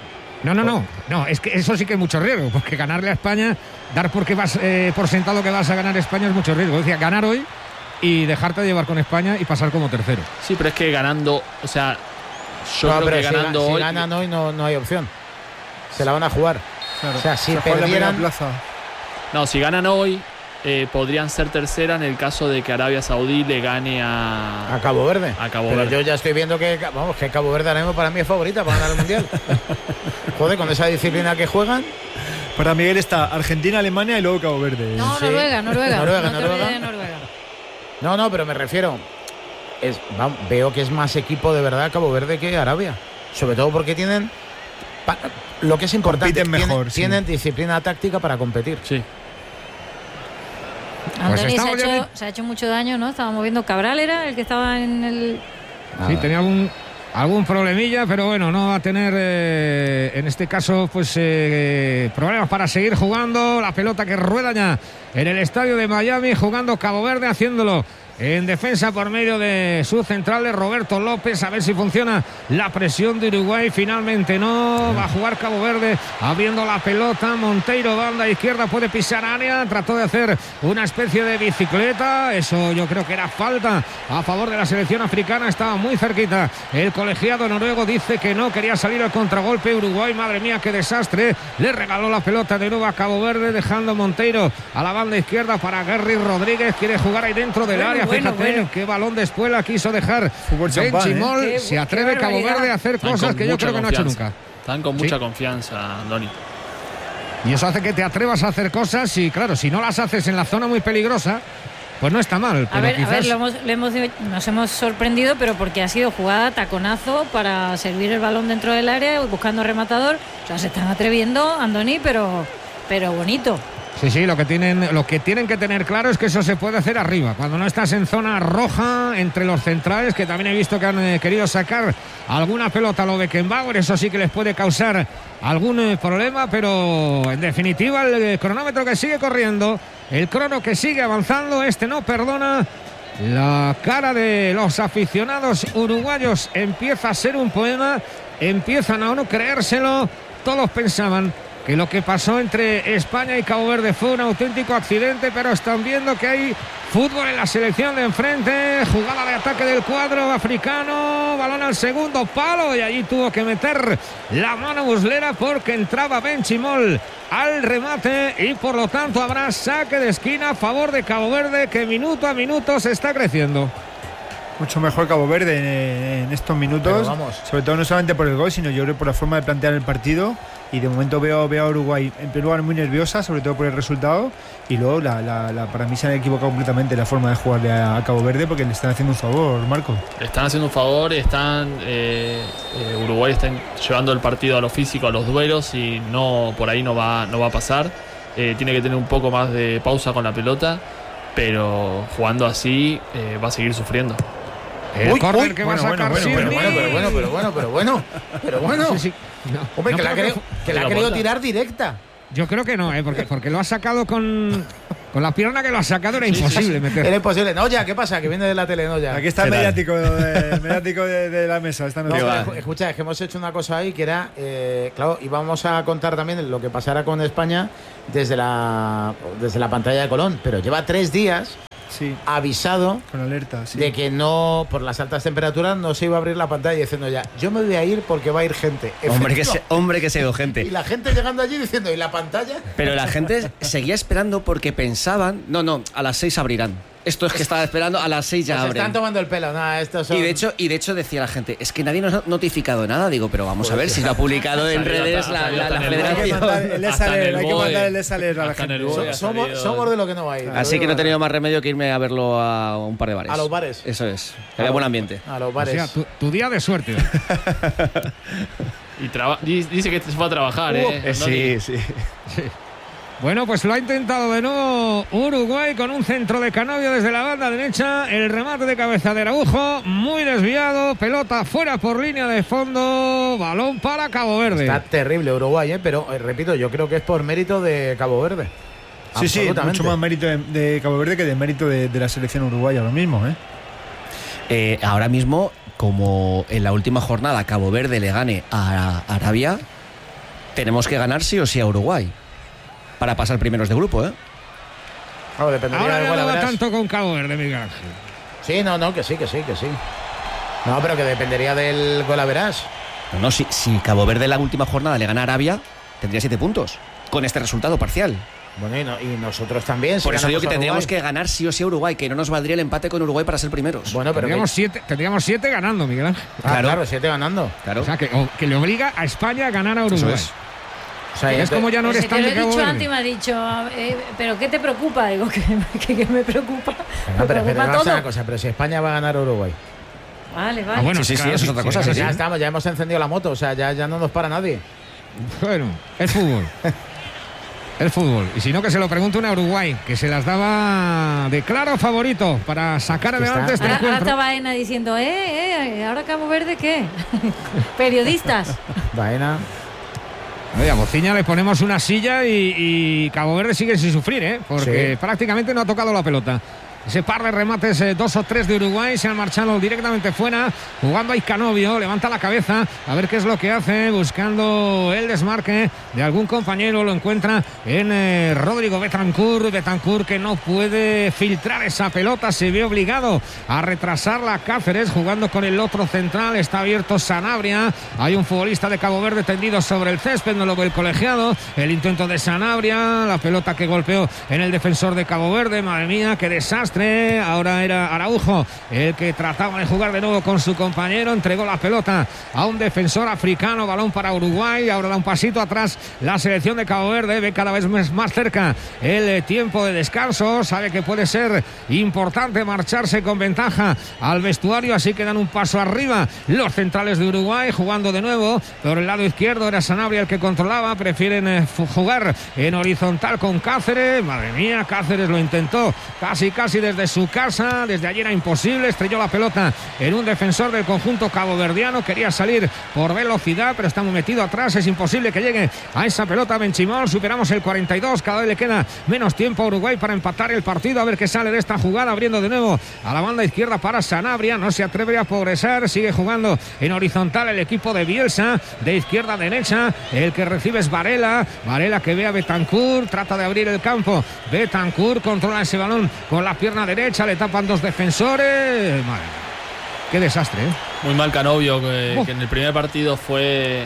No, es que eso sí que es mucho riesgo, porque ganarle a España, dar porque vas por sentado que vas a ganar España es mucho riesgo. Decía, ganar hoy y dejarte llevar con España y pasar como tercero. Sí, pero es que ganando, o sea, yo creo que ganando hoy. Si ganan hoy no hay opción. Se la van a jugar. Claro. O sea, si perdieran. No, si ganan hoy, podrían ser tercera en el caso de que Arabia Saudí le gane a Cabo Verde. Pero yo ya estoy viendo que Cabo Verde ahora mismo para mí es favorita para ganar el Mundial. Joder, con esa disciplina que juegan. Para Miguel está Argentina, Alemania y luego Cabo Verde. No, sí. Noruega. No, pero me refiero. Veo que es más equipo de verdad Cabo Verde que Arabia. Sobre todo porque tienen lo que es importante. Tienen disciplina táctica para competir. Sí. Andoni se ha hecho mucho daño, ¿no? Estábamos viendo Cabral era el que estaba en el. Sí, tenía algún problemilla, pero bueno, no va a tener en este caso pues problemas para seguir jugando. La pelota que rueda ya en el estadio de Miami, jugando Cabo Verde, haciéndolo en defensa por medio de su central de Roberto López. A ver si funciona la presión de Uruguay. Finalmente no, va a jugar Cabo Verde abriendo la pelota. Monteiro, banda izquierda, puede pisar área, trató de hacer una especie de bicicleta, eso yo creo que era falta a favor de la selección africana. Estaba muy cerquita el colegiado noruego, dice que no, quería salir al contragolpe. Uruguay, madre mía, qué desastre, le regaló la pelota de nuevo a Cabo Verde, dejando Monteiro a la banda izquierda para Gary Rodríguez. Quiere jugar ahí dentro del área. Fíjate qué balón de espuela quiso dejar Benchimol. Se atreve Cabo Verde a hacer cosas que yo creo que no ha hecho nunca. Están con mucha confianza, Andoni. Y eso hace que te atrevas a hacer cosas y claro, si no las haces en la zona muy peligrosa, pues no está mal. A ver, nos hemos sorprendido, pero porque ha sido jugada taconazo para servir el balón dentro del área buscando rematador. O sea, se están atreviendo, Andoni, pero bonito. Sí, lo que tienen que tener claro es que eso se puede hacer arriba. Cuando no estás en zona roja, entre los centrales, que también he visto que han querido sacar alguna pelota a lo Beckenbauer, eso sí que les puede causar algún problema, pero en definitiva el cronómetro que sigue corriendo, el crono que sigue avanzando, no perdona. La cara de los aficionados uruguayos empieza a ser un poema, empiezan a no creérselo. Todos pensaban que lo que pasó entre España y Cabo Verde fue un auténtico accidente, pero están viendo que hay fútbol en la selección de enfrente. Jugada de ataque del cuadro africano, balón al segundo palo y allí tuvo que meter la mano Muslera porque entraba Benchimol al remate y por lo tanto habrá saque de esquina a favor de Cabo Verde, que minuto a minuto se está creciendo. Mucho mejor Cabo Verde en estos minutos, sobre todo no solamente por el gol, sino yo creo por la forma de plantear el partido. Y de momento veo a Uruguay en primer lugar muy nerviosa, sobre todo por el resultado, y luego para mí se han equivocado completamente la forma de jugarle a Cabo Verde, porque le están haciendo un favor, Marco. Le están haciendo un favor, Uruguay está llevando el partido a lo físico, a los duelos, y no por ahí no va a pasar. Tiene que tener un poco más de pausa con la pelota, pero jugando así va a seguir sufriendo. El córner que va a sacar pero bueno. Sí. No, hombre, no que la ha querido tirar directa. Yo creo que no, porque lo ha sacado con la pierna que lo ha sacado, era imposible meter. Era imposible. Noya, ¿qué pasa? Que viene de la tele, Noya. Aquí está el mediático de la mesa. Escucha, es que hemos hecho una cosa ahí que era, claro, íbamos a contar también lo que pasara con España desde la pantalla de Colón, pero lleva 3 días avisado con alerta, de que no, por las altas temperaturas, no se iba a abrir la pantalla, diciendo ya, yo me voy a ir porque va a ir gente. Hombre que se ha ido gente. Y la gente llegando allí diciendo, ¿y la pantalla? Pero la gente seguía esperando porque pensaban, no, a las 6 abrirán. Esto es que estaba esperando, a las 6 ya abren. Se están tomando el pelo, nada, estos son... Y de hecho decía la gente, es que nadie nos ha notificado nada. Digo, pero vamos a ver si lo ha publicado en redes la federación. Hay que mandar el desaler a la gente. Somos de lo que no va a ir. Así que no he tenido más remedio que irme a verlo a un par de bares. A los bares. Eso es. Que haya buen ambiente. A los bares. O sea, tu día de suerte. Y dice que se fue a trabajar, Sí. Bueno, pues lo ha intentado de nuevo Uruguay con un centro de Canovio desde la banda derecha. El remate de cabeza de Araujo, muy desviado. Pelota fuera por línea de fondo. Balón para Cabo Verde. Está terrible Uruguay, pero repito, yo creo que es por mérito de Cabo Verde. Sí, mucho más mérito de Cabo Verde que de mérito de la selección uruguaya, lo mismo, Ahora mismo, como en la última jornada Cabo Verde le gane a Arabia, tenemos que ganar sí o sí a Uruguay para pasar primeros de grupo, Ahora no va tanto con Cabo Verde, Miguel Ángel. Sí, que sí. No, pero que dependería del golaverás. No, si Cabo Verde en la última jornada le gana a Arabia, tendría 7 puntos con este resultado parcial. Bueno, y nosotros también. Por eso digo que tendríamos que ganar sí o sí a Uruguay, que no nos valdría el empate con Uruguay para ser primeros. Bueno, pero tendríamos 7 ganando, Miguel Ángel. Claro, 7 ganando. Claro. O sea, que le obliga a España a ganar a Uruguay. O sea, es como ya no eres tan de Cabo Verde. Antes me ha dicho, ¿pero qué te preocupa? Digo, que me preocupa. Pero vamos a una cosa, pero si España va a ganar a Uruguay. Vale. Bueno, sí, eso es otra cosa. Sí. Ya estamos, ya hemos encendido la moto, o sea, ya no nos para nadie. Bueno, el fútbol. El fútbol. Y si no, que se lo pregunte a Uruguay, que se las daba de claro favorito para sacar adelante este encuentro. Ahora está Baena diciendo, ¿ahora Cabo Verde qué? Periodistas. Baena. Oye, a Bociña le ponemos una silla y Cabo Verde sigue sin sufrir, porque prácticamente no ha tocado la pelota. Ese par de remates, 2 o 3 de Uruguay, se han marchado directamente fuera. Jugando ahí Canovio, levanta la cabeza a ver qué es lo que hace, buscando el desmarque de algún compañero. Lo encuentra en Rodrigo Betancur que no puede filtrar esa pelota, se ve obligado a retrasarla. Cáceres jugando con el otro central, está abierto Sanabria. Hay un futbolista de Cabo Verde tendido sobre el césped, no lo ve el colegiado. El intento de Sanabria, la pelota que golpeó en el defensor de Cabo Verde. Madre mía, qué desastre. Ahora era Araujo el que trataba de jugar de nuevo con su compañero, entregó la pelota a un defensor africano, balón para Uruguay. Ahora da un pasito atrás la selección de Cabo Verde, ve cada vez más cerca el tiempo de descanso, sabe que puede ser importante marcharse con ventaja al vestuario, así que dan un paso arriba los centrales de Uruguay, jugando de nuevo por el lado izquierdo. Era Sanabria el que controlaba, prefieren jugar en horizontal con Cáceres. Madre mía, Cáceres lo intentó casi desde su casa, desde allí era imposible, estrelló la pelota en un defensor del conjunto caboverdiano, quería salir por velocidad, pero está muy metido atrás, es imposible que llegue a esa pelota Benchimol. Superamos el 42, cada vez le queda menos tiempo a Uruguay para empatar el partido, a ver qué sale de esta jugada, abriendo de nuevo a la banda izquierda para Sanabria, no se atreve a progresar, sigue jugando en horizontal el equipo de Bielsa, de izquierda a derecha, el que recibe es Varela que ve a Betancur, trata de abrir el campo, Betancur controla ese balón con la pierna derecha, le tapan 2 defensores. Madre, qué desastre, Muy mal Canovio, que en el primer partido fue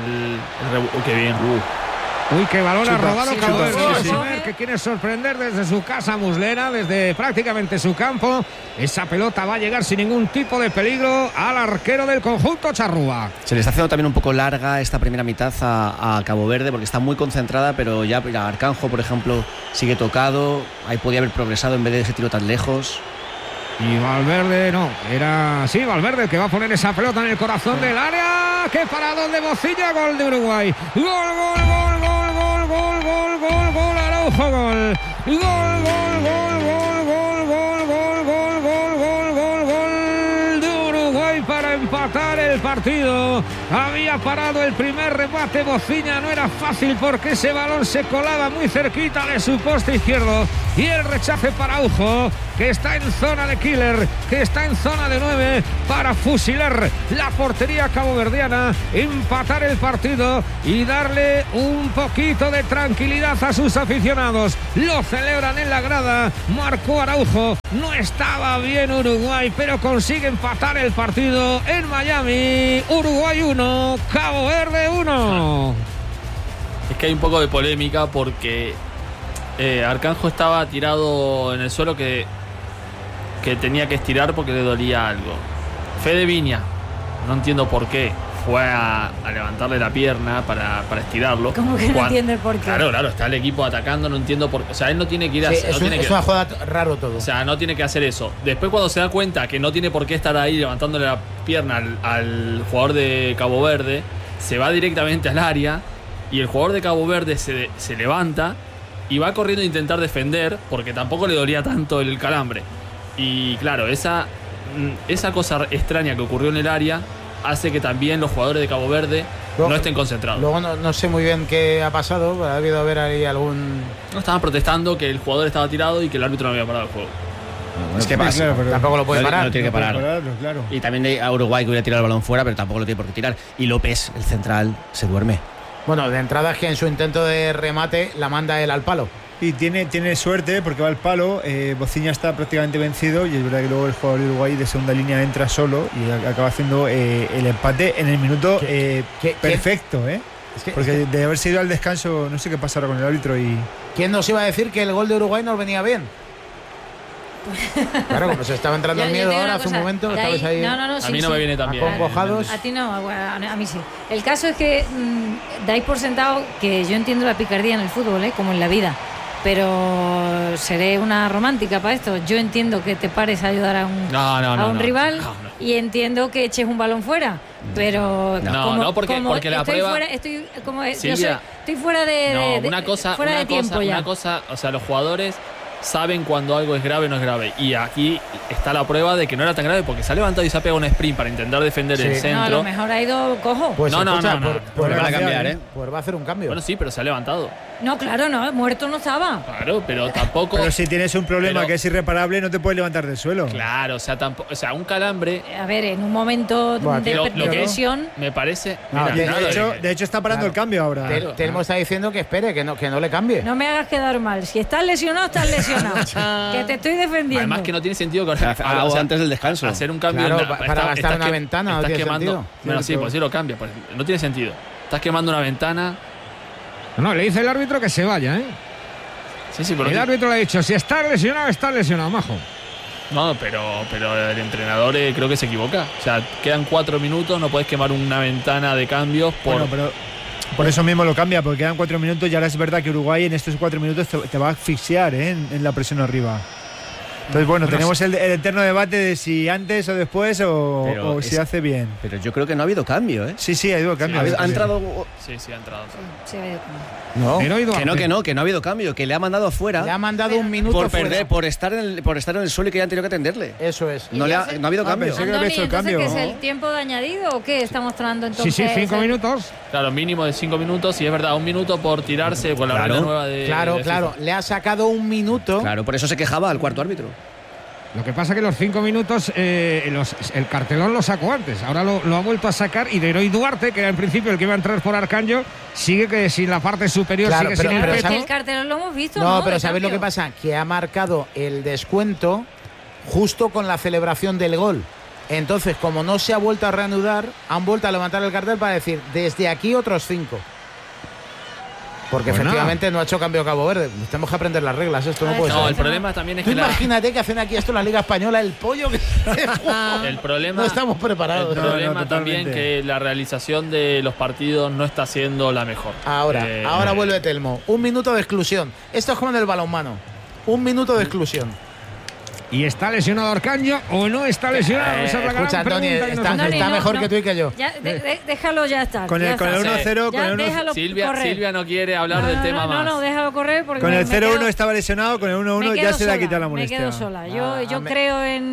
qué bien. Uy, qué balón ha robado Cabo Verde, que quiere sorprender desde su casa Muslera, desde prácticamente su campo. Esa pelota va a llegar sin ningún tipo de peligro al arquero del conjunto charrúa. Se le está haciendo también un poco larga esta primera mitad a Cabo Verde, porque está muy concentrada, pero ya Arcanjo, por ejemplo, sigue tocado. Ahí podía haber progresado en vez de ese tiro tan lejos. Y Valverde, Valverde el que va a poner esa pelota en el corazón del área. ¡Qué parado de Bociña! Gol de Uruguay. Gol, Araujo, gol. Gol de empatar el partido. Había parado el primer remate Bociña, no era fácil porque ese balón se colaba muy cerquita de su poste izquierdo. Y el rechace para Araujo, que está en zona de killer, que está en zona de 9 para fusilar la portería caboverdiana, empatar el partido y darle un poquito de tranquilidad a sus aficionados. Lo celebran en la grada. Marcó Araujo. No estaba bien Uruguay, pero consigue empatar el partido en Miami. Uruguay 1, Cabo Verde 1. Es que hay un poco de polémica porque Arcanjo estaba tirado en el suelo que tenía que estirar porque le dolía algo. Fede Viña, no entiendo por qué, fue a levantarle la pierna para estirarlo. ¿Cómo que no entiende por qué? Claro, está el equipo atacando, no entiendo por qué. O sea, él no tiene que ir a... Es una jugada raro todo. O sea, no tiene que hacer eso. Después cuando se da cuenta que no tiene por qué estar ahí levantándole la pierna al jugador de Cabo Verde, se va directamente al área y el jugador de Cabo Verde se levanta y va corriendo a intentar defender porque tampoco le dolía tanto el calambre. Y claro, esa cosa extraña que ocurrió en el área hace que también los jugadores de Cabo Verde no estén concentrados. Luego no sé muy bien qué ha pasado, ha habido haber ahí algún... No, estaban protestando que el jugador estaba tirado y que el árbitro no había parado el juego. Es que pasa, claro, tampoco lo puede parar. No tiene que parar. Claro. Y también a Uruguay que hubiera tirado el balón fuera, pero tampoco lo tiene por qué tirar. Y López, el central, se duerme. Bueno, de entrada es que en su intento de remate la manda él al palo. Y tiene suerte porque va al palo. Bociña está prácticamente vencido y es verdad que luego el jugador de Uruguay de segunda línea entra solo y acaba haciendo el empate en el minuto perfecto. Porque de haberse ido al descanso, no sé qué pasará con el árbitro. ¿Quién nos iba a decir que el gol de Uruguay nos venía bien? Claro, como se estaba entrando en miedo ahora hace un momento, estabais ahí. A mí no me viene tan bien. Acongojados. A ti no, a mí sí. El caso es que dais por sentado que yo entiendo la picardía en el fútbol, como en la vida. Pero seré una romántica para esto. Yo entiendo que te pares a ayudar a un rival y entiendo que eches un balón fuera. Pero porque la prueba. Estoy fuera de tiempo ya. Una cosa, o sea, los jugadores saben cuando algo es grave o no es grave. Y aquí está la prueba de que no era tan grave porque se ha levantado y se ha pegado un sprint para intentar defender el centro. No, a lo mejor ha ido cojo. Pues no. Van a cambiar, Pues va a hacer un cambio. Bueno, sí, pero se ha levantado. No, claro, no, muerto no estaba. Claro, pero tampoco. Pero si tienes un problema que es irreparable, no te puedes levantar del suelo. Claro, o sea, un calambre. A ver, en un momento de presión. Me parece. De hecho, está parando el cambio ahora. Telmo está diciendo que espere, que no le cambie. No me hagas quedar mal. Si estás lesionado, estás lesionado. Que te estoy defendiendo. Además, que no tiene sentido antes del descanso. Hacer un cambio para gastar una ventana. Estás no tiene quemando. Sentido. Bueno, sí, pues sí lo cambia. Pues no tiene sentido. Estás quemando una ventana. No, le dice el árbitro que se vaya, Sí, pero el árbitro le ha dicho, si estás lesionado, majo. No, pero el entrenador creo que se equivoca. O sea, quedan 4 minutos, no puedes quemar una ventana de cambios por eso mismo lo cambia, porque quedan 4 minutos y ahora es verdad que Uruguay en estos 4 minutos te va a asfixiar en la presión arriba. Entonces, tenemos el eterno debate de si antes o después o si hace bien. Pero yo creo que no ha habido cambio, Sí, ha habido cambio. ¿Ha entrado? Sí, ha entrado. Sí, ha habido cambio. Que no ha habido cambio, que le ha mandado afuera. Le ha mandado un minuto por perder, por estar en el suelo y que ya han tenido que atenderle. Eso es. No ha habido cambio. ¿Qué es el tiempo de añadido o qué está mostrando entonces? Sí, 5 minutos. Claro, mínimo de 5 minutos y es verdad, 1 minuto por tirarse con la regla nueva de... Claro, le ha sacado 1 minuto. Claro, por eso se quejaba al cuarto árbitro. Lo que pasa es que los 5 minutos el cartelón lo sacó antes, ahora lo ha vuelto a sacar y Leroy Duarte, que era en principio el que iba a entrar por Arcanjo, sigue que sin la parte superior, sigue sin el pecho. El cartelón lo hemos visto. No, pero ¿sabéis lo que pasa? Que ha marcado el descuento justo con la celebración del gol. Entonces, como no se ha vuelto a reanudar, han vuelto a levantar el cartel para decir, desde aquí otros 5. Porque efectivamente no ha hecho cambio Cabo Verde. Tenemos que aprender las reglas, esto no puede ser. No, el problema también es que imagínate que hacen aquí esto en la Liga Española, el pollo que el problema, no estamos preparados. El problema también que la realización de los partidos no está siendo la mejor. Ahora vuelve Telmo. 1 minuto de exclusión. Esto es como en el balonmano. 1 minuto de exclusión. ¿Y está lesionado Arcanjo o no está lesionado? Escucha, Tony, está mejor que tú y que yo. Ya, déjalo ya estar. Con el 1-0... Silvia no quiere hablar del tema más. No, déjalo correr. Porque con el 0-1 estaba lesionado, con el 1-1 ya se le ha quitado la molestia. Me quedo sola. Yo creo en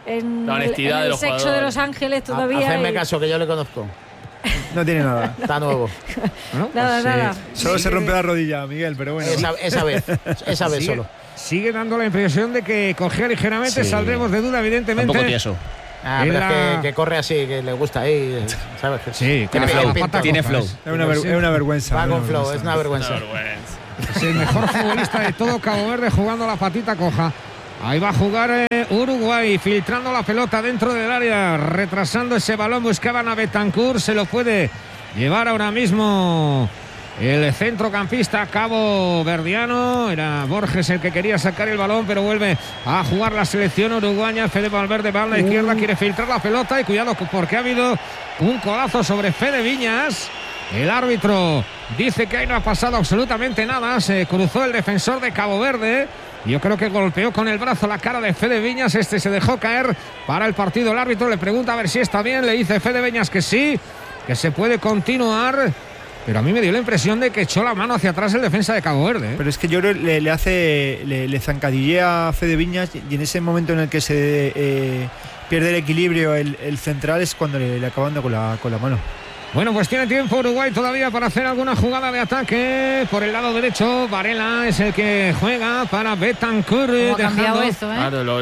en la honestidad el de los sexo jugadores. de Los Ángeles todavía. Hacedme caso, que yo le conozco. No tiene nada. Está nuevo. Bueno, Nada. Solo se rompe la rodilla, Miguel, pero bueno. Esa vez solo. Sigue dando la impresión de que cogea ligeramente. Sí. Saldremos de duda, evidentemente. Tampoco tieso. Pero es que corre así, que le gusta ahí, ¿sabes? Sí, Tiene claro, flow. la pata Tiene coja, flow. es- Es una vergüenza. Va una con flow, vergüenza. es una vergüenza. Una vergüenza. Es el mejor futbolista de todo Cabo Verde jugando la patita coja. Ahí va a jugar Uruguay, filtrando la pelota dentro del área, retrasando ese balón, buscaban a Betancourt, se lo puede llevar ahora mismo el centrocampista caboverdiano. Era Borges el que quería sacar el balón, pero vuelve a jugar la selección uruguaya. Fede Valverde va a la izquierda, quiere filtrar la pelota y cuidado porque ha habido un codazo sobre Fede Viñas. El árbitro dice que ahí no ha pasado absolutamente nada. Se cruzó el defensor de Cabo Verde. Yo creo que golpeó con el brazo la cara de Fede Viñas. Este se dejó caer para el partido. El árbitro le pregunta a ver si está bien. Le dice Fede Viñas que sí, que se puede continuar. Pero a mí me dio la impresión de que echó la mano hacia atrás el defensa de Cabo Verde. Pero es que yo creo que le zancadillea a Fede Viñas, y en ese momento en el que se pierde el equilibrio el central es cuando le acaban con la mano. Bueno, pues tiene tiempo Uruguay todavía para hacer alguna jugada de ataque. Por el lado derecho, Varela es el que juega para Betancourt. ¿Cómo ha cambiado dejando- esto, Claro,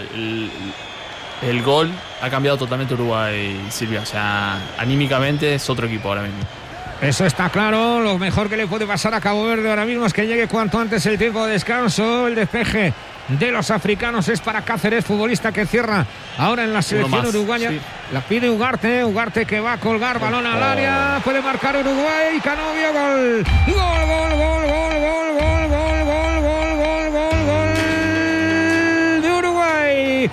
el gol ha cambiado totalmente Uruguay, Silvia. O sea, anímicamente es otro equipo ahora mismo. Eso está claro. Lo mejor que le puede pasar a Cabo Verde ahora mismo es que llegue cuanto antes el tiempo de descanso. El despeje de los africanos es para Cáceres, futbolista que cierra ahora en la selección uruguaya. Sí. La pide Ugarte que va a colgar balón al área. Puede marcar Uruguay. Canovio, gol. Gol de Uruguay.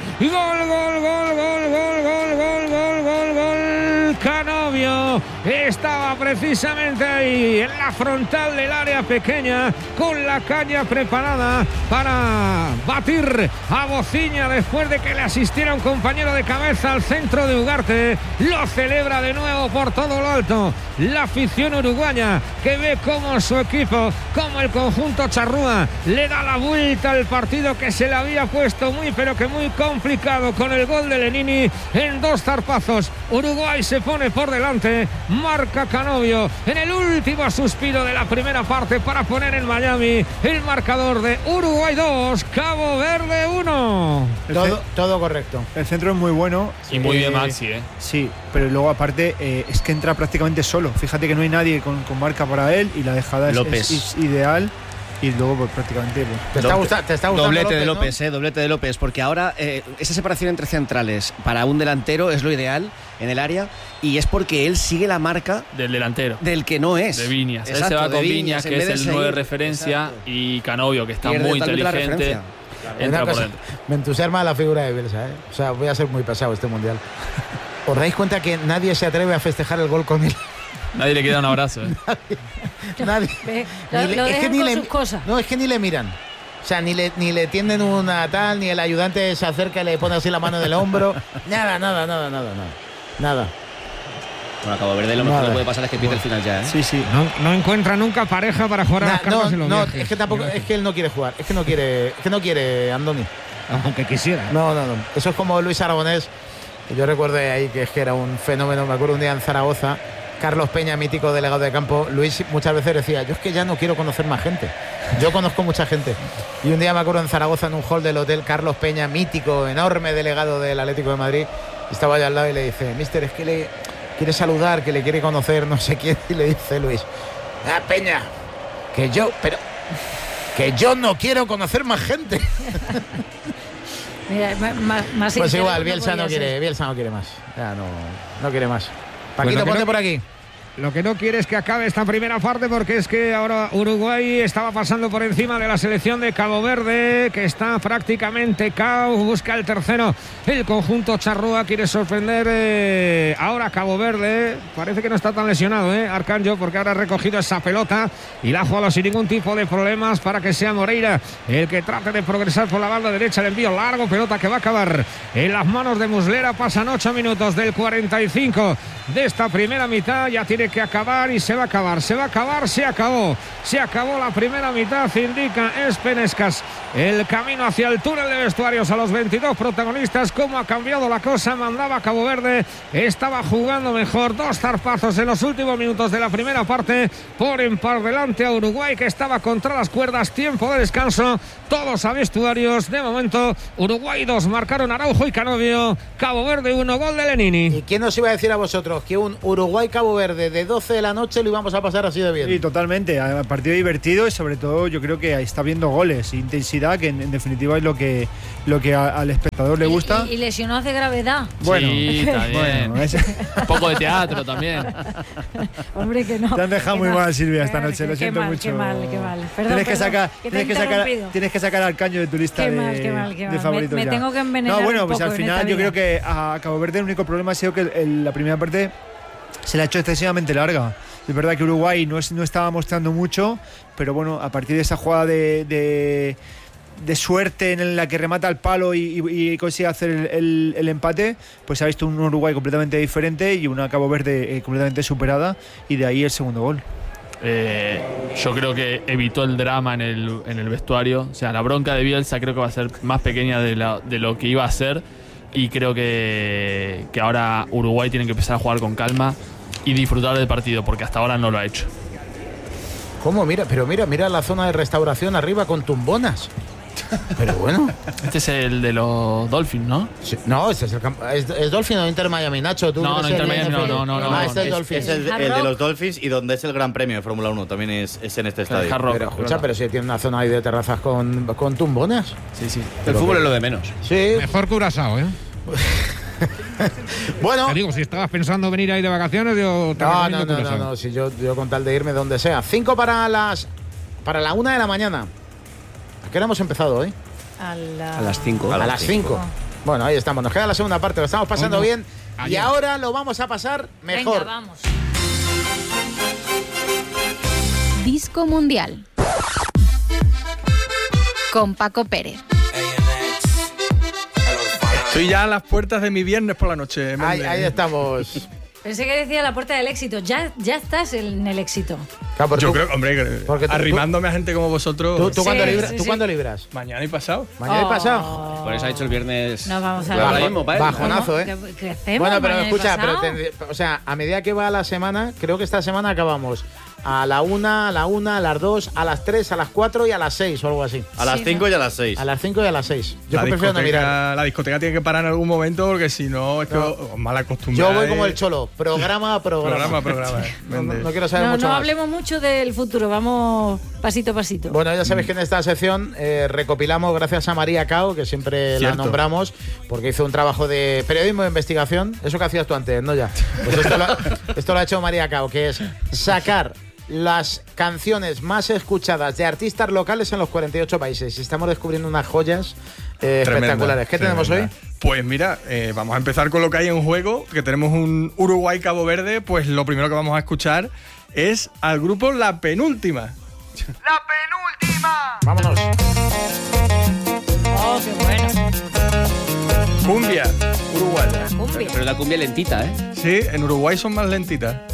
Gol. Canovio estaba precisamente ahí en la frontal del área pequeña con la caña preparada para batir a Bociña después de que le asistiera un compañero de cabeza al centro de Ugarte. Lo celebra de nuevo por todo lo alto la afición uruguaya, que ve cómo su equipo, como el conjunto charrúa, le da la vuelta al partido que se le había puesto muy pero que muy complicado con el gol de Lenini en 2 zarpazos. Uruguay se pone por delante, marca Canovio en el último suspiro de la primera parte para poner en Miami el marcador de Uruguay 2, Cabo Verde 1. Todo correcto. El centro es muy bueno. Y muy bien Maxi, Sí, pero luego aparte es que entra prácticamente solo. Fíjate que no hay nadie con marca para él y la dejada es ideal. Y luego pues prácticamente ¿Te está gustando doblete de López, López, doblete de López, porque ahora esa separación entre centrales para un delantero es lo ideal en el área, y es porque él sigue la marca del delantero, del que no es. de Viñas. Él Exacto, se va de con Viñas, que en es vez el de 9 de seguir. referencia, Exacto. y Canovio, que está Pierde muy totalmente la inteligente, referencia. entra Una por cosa, dentro. me entusiasma la figura de Bielsa, ¿eh? O sea, voy a ser muy pesado este mundial. ¿Os dais cuenta que nadie se atreve a festejar el gol con él? Nadie le queda un abrazo. Lo dejan con sus cosas. No, es que ni le miran. O sea, ni le tienden una tal, ni el ayudante se acerca y le pone así la mano en el hombro. Nada. Bueno, a Cabo Verde lo mejor que puede pasar es que pierde el final ya, ¿eh? Sí. No encuentra nunca pareja para jugar a las cartas en los viajes. Es que tampoco, es que él no quiere jugar. Es que no quiere, Andoni. Aunque quisiera. No. Eso es como Luis Aragonés. Yo recuerdo ahí que es que era un fenómeno. Me acuerdo un día en Zaragoza, Carlos Peña, mítico delegado de campo. Luis muchas veces decía, yo es que ya no quiero conocer más gente. Yo conozco mucha gente. Y un día me acuerdo en Zaragoza, en un hall del hotel, Carlos Peña, mítico, enorme delegado del Atlético de Madrid, estaba allá al lado y le dice, mister, es que le quiere saludar, que le quiere conocer no sé quién. Y le dice Luis, Peña, que yo no quiero conocer más gente. Mira, más Pues igual, no Bielsa no podía quiere más. Ya no quiere más. Paquito, Pues ponte por aquí. Lo que no quiere es que acabe esta primera parte, porque es que ahora Uruguay estaba pasando por encima de la selección de Cabo Verde, que está prácticamente cao, busca el tercero. El conjunto charrúa quiere sorprender ahora Cabo Verde. Parece que no está tan lesionado, Arcanjo, porque ahora ha recogido esa pelota y la ha jugado sin ningún tipo de problemas para que sea Moreira el que trate de progresar por la banda derecha. El envío largo, pelota que va a acabar en las manos de Muslera. Pasan 8 minutos del 45 de esta primera mitad. Ya tiene tiene que acabar y se va a acabar, se acabó la primera mitad, indica Espenescas el camino hacia el túnel de vestuarios a los 22 protagonistas. Cómo ha cambiado la cosa, mandaba Cabo Verde, estaba jugando mejor, 2 zarpazos en los últimos minutos de la primera parte, ponen por delante a Uruguay que estaba contra las cuerdas, tiempo de descanso, todos a vestuarios, de momento Uruguay 2, marcaron Araujo y Canovio, Cabo Verde 1, gol de Lenini. ¿Y quién nos iba a decir a vosotros que un Uruguay-Cabo Verde de 12 de la noche lo íbamos a pasar así de bien? Sí, totalmente, partido divertido y sobre todo yo creo que está viendo goles, intensidad, que en definitiva es lo que al espectador le gusta. Y lesionados de gravedad. Bueno, sí, también. Bueno, un poco de teatro también. Hombre, que no. Te han dejado muy mal, Silvia, esta noche, lo siento mucho. Qué mal. Perdón, tienes que sacar al caño de tu lista de favoritos. Me tengo que envenenar. No, bueno, un pues poco al final yo creo que a Cabo Verde el único problema ha sido que la primera parte se la ha hecho excesivamente larga. Es verdad que Uruguay no estaba mostrando mucho, pero bueno, a partir de esa jugada de suerte en la que remata el palo y consigue hacer el empate, pues se ha visto un Uruguay completamente diferente y una Cabo Verde completamente superada, y de ahí el segundo gol. Yo creo que evitó el drama en el vestuario. O sea, la bronca de Bielsa creo que va a ser más pequeña de lo que iba a ser, y creo que ahora Uruguay tiene que empezar a jugar con calma y disfrutar del partido, porque hasta ahora no lo ha hecho. ¿Cómo? Mira la zona de restauración arriba con tumbonas. Pero bueno. Este es el de los Dolphins, ¿no? Sí, no, este es el campo. ¿Es Dolphin o Inter Miami, Nacho? ¿Tú no, Inter Miami, no. Este es Dolphins. Es el de los Dolphins, y donde es el Gran Premio de Fórmula 1 también es en este estadio. Pero escucha, pero si tiene una zona ahí de terrazas con tumbonas. Sí. El fútbol es lo de menos. Sí. Mejor Curazao, ¿eh? Bueno. Te digo, si estabas pensando venir ahí de vacaciones, yo te No, si yo con tal de irme donde sea. 5 para la 1 de la mañana. ¿A qué hora hemos empezado hoy? A las 5. A las 5. Bueno, ahí estamos. Nos queda la segunda parte. Lo estamos pasando bien. Ayer. Y ahora lo vamos a pasar mejor. Venga, vamos. Disco Mundial con Paco Pérez. Estoy ya a las puertas de mi viernes por la noche. Ahí estamos. Pensé que decía la puerta del éxito. Ya estás en el éxito. Claro, yo creo, hombre, arrimándome a gente como vosotros. ¿Tú cuándo libras? Mañana y pasado. Mañana y pasado. Por eso ha dicho el viernes. No vamos a bajonazo, ¿Qué hacemos? Bueno, pero escucha, a medida que va la semana, creo que esta semana acabamos a la 1, a las 2, a las 3, a las 4 y a las 6 o algo así. A las 5 y a las 6. A las 5 y a las 6. Yo prefiero no mirar. La discoteca tiene que parar en algún momento, porque si no es que os mal acostumbráis. Yo voy como el Cholo, programa a programa. No quiero saber mucho más. No hablemos mucho del futuro, vamos pasito a pasito. Bueno, ya sabéis que en esta sección recopilamos, gracias a María Cao, que siempre la nombramos, porque hizo un trabajo de periodismo de investigación. Eso que hacías tú antes, ¿no? Ya. Pues esto lo ha hecho María Cao, que es sacar las canciones más escuchadas de artistas locales en los 48 países. Y estamos descubriendo unas joyas espectaculares. ¿Qué tenemos hoy? Pues mira, vamos a empezar con lo que hay en juego, que tenemos un Uruguay-Cabo Verde. Pues lo primero que vamos a escuchar es al grupo La Penúltima. ¡La Penúltima! ¡Vámonos! ¡Oh, qué bueno! Cumbia uruguaya. Cumbia. Pero la cumbia lentita, ¿eh? Sí, en Uruguay son más lentitas.